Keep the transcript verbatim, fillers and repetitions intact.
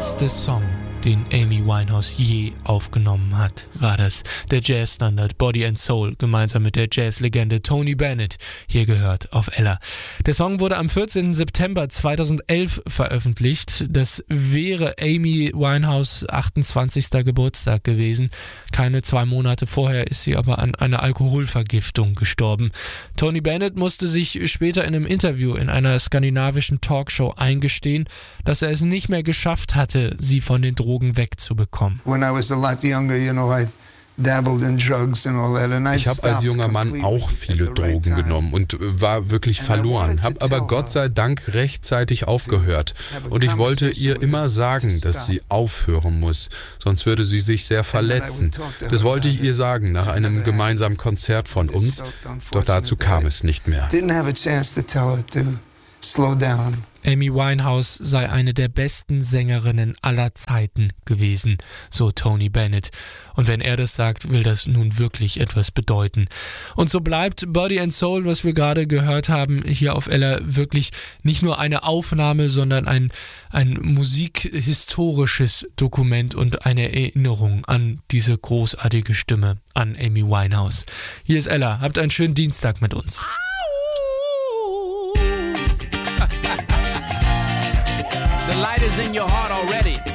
letzte Song, den Amy Winehouse je aufgenommen hat, war das. Der Jazzstandard Body and Soul gemeinsam mit der Jazzlegende Tony Bennett, hier gehört auf Ella. Der Song wurde am vierzehnten September zweitausendelf veröffentlicht. Das wäre Amy Winehouse achtundzwanzigster Geburtstag gewesen. Keine zwei Monate vorher ist sie aber an einer Alkoholvergiftung gestorben. Tony Bennett musste sich später in einem Interview in einer skandinavischen Talkshow eingestehen, dass er es nicht mehr geschafft hatte, sie von den Drogen wegzubekommen. When I was a lot younger, you know, I dabbled in drugs and all that, and I Ich habe als junger Mann auch viele Drogen genommen und war wirklich verloren, habe aber Gott sei Dank rechtzeitig aufgehört. Und ich wollte ihr immer sagen, dass sie aufhören muss, sonst würde sie sich sehr verletzen. Das wollte ich ihr sagen nach einem gemeinsamen Konzert von uns, doch dazu kam es nicht mehr. Didn't have a chance to tell her to slow down. Amy Winehouse sei eine der besten Sängerinnen aller Zeiten gewesen, so Tony Bennett. Und wenn er das sagt, will das nun wirklich etwas bedeuten. Und so bleibt Body and Soul, was wir gerade gehört haben, hier auf Ella wirklich nicht nur eine Aufnahme, sondern ein, ein musikhistorisches Dokument und eine Erinnerung an diese großartige Stimme, an Amy Winehouse. Hier ist Ella, habt einen schönen Dienstag mit uns. The light is in your heart already.